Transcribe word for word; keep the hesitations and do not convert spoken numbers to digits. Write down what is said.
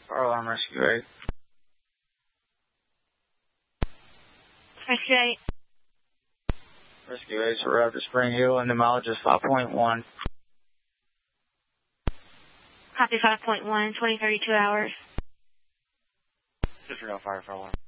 Fire alarm rescue eight. Rescue eight. Rescue eight arrived at Spring Hill and the mileage is five point one. Copy five point one, twenty thirty-two hours. Disregard fire, fire alarm.